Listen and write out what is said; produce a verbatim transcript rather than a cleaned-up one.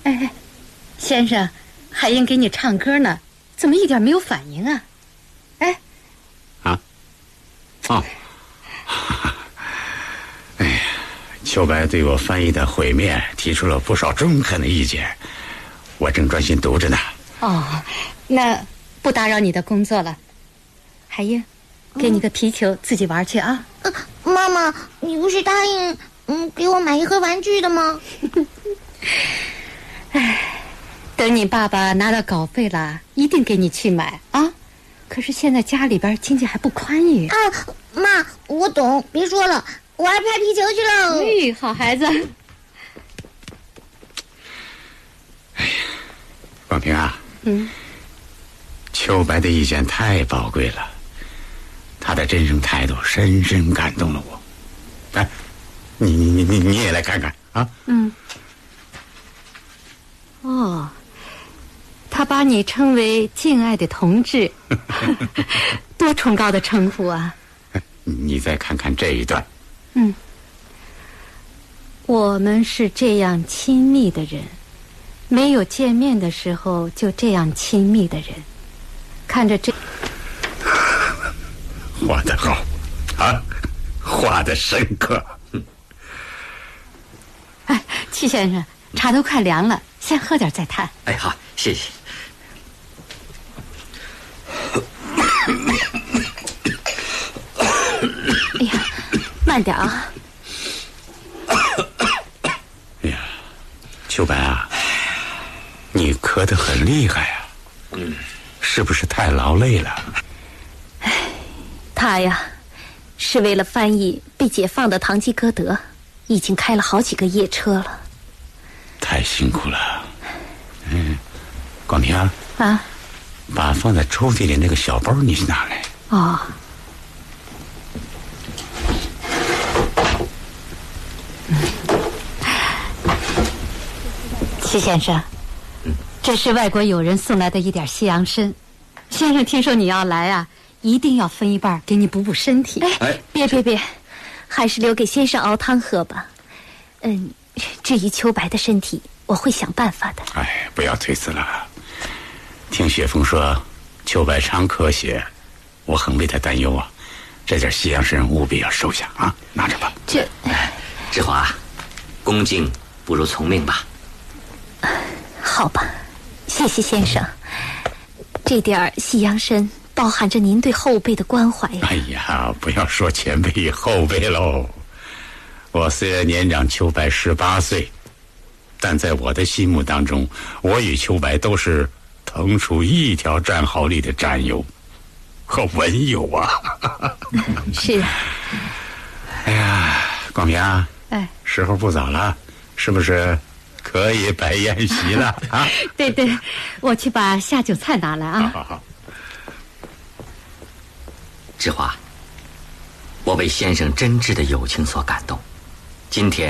哎，先生，海英给你唱歌呢，怎么一点没有反应啊？哎， 啊，哦，哎呀，秋白对我翻译的《毁灭》提出了不少中肯的意见，我正专心读着呢。 哦，那不打扰你的工作了。海英，给你个皮球，自己玩去啊。 呃，妈妈，你不是答应嗯给我买一盒玩具的吗？ 哎，等你爸爸拿到稿费了，一定给你去买啊。可是现在家里边经济还不宽裕啊。妈，我懂，别说了，我玩拍皮球去了。 哎，好孩子。 哎呀，广平啊， 嗯， 秋白的意见太宝贵了，他的真诚态度深深感动了我。哎，你你你你也来看看啊。 嗯。哦，他把你称为敬爱的同志，多崇高的称呼啊！ 你再看看这一段。 嗯，我们是这样亲密的人，没有见面的时候就这样亲密的人，看着这画得好啊，画得深刻。 哎，戚先生，茶都快凉了，先喝点再谈。 哎，好，谢谢。 哎呀，慢点啊！ 哎呀，秋白啊，你咳得很厉害啊，嗯，是不是太劳累了？ 哎，他呀，是为了翻译被解放的堂吉诃德，已经开了好几个夜车了。 太辛苦了。嗯，广平啊， 啊， 把放在抽屉里那个小包你去拿来。 哦。戚先生，这是外国友人送来的一点西洋参。先生听说你要来啊，一定要分一半给你补补身体。 哎，别别别，还是留给先生熬汤喝吧。嗯，至于秋白的身体，我会想办法的。 哎，不要推辞了。听雪峰说，秋白常咳血，我很为他担忧啊。这点西洋参务必要收下啊，拿着吧。 这， 志华，恭敬不如从命吧。 好吧，谢谢先生。这点西洋参包含着您对后辈的关怀呀。 哎呀，不要说前辈与后辈喽。我虽然年长秋白十八岁，但在我的心目当中，我与秋白都是同属一条战壕里的战友和文友啊。 是啊。 哎呀，广平啊， 哎， 时候不早了，是不是可以摆宴席了啊？ 对对，我去把下酒菜拿来啊。 好好好。 志华，我为先生真挚的友情所感动，今天